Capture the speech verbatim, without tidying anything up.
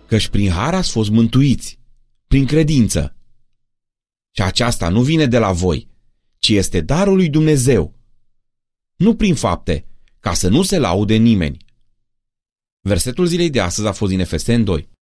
Căci prin har ați fost mântuiți, prin credință. Și aceasta nu vine de la voi, ci este darul lui Dumnezeu. Nu prin fapte, ca să nu se laude nimeni. Versetul zilei de astăzi a fost din Efeseni doi.